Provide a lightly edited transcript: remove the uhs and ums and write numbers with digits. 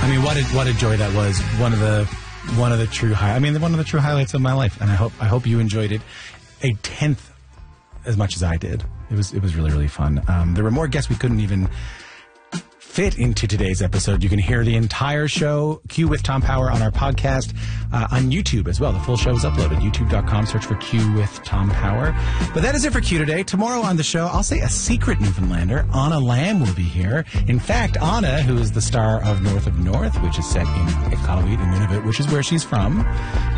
mean, what a joy that was. One of the true highlights of my life, and I hope you enjoyed it a tenth as much as I did. It was really, really fun. There were more guests we couldn't even fit into today's episode. You can hear the entire show, Q with Tom Power, on our podcast on YouTube as well. The full show is uploaded. YouTube.com, search for Q with Tom Power. But that is it for Q today. Tomorrow on the show, I'll say a secret Newfoundlander. Anna Lamb will be here. In fact, Anna, who is the star of North of North, which is set in Iqaluit in Nunavut, which is where she's from,